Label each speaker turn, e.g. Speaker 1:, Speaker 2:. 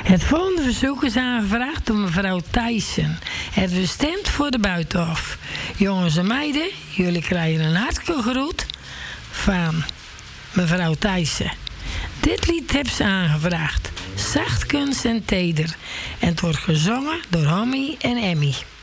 Speaker 1: Het volgende verzoek is aangevraagd door mevrouw Thijssen. Het is bestemd voor de buitenhof. Jongens en meiden, jullie krijgen een hartelijke groet van mevrouw Thijssen. Dit lied heeft ze aangevraagd. Zachtkens en teder. En het wordt gezongen door Hommy en Emmy.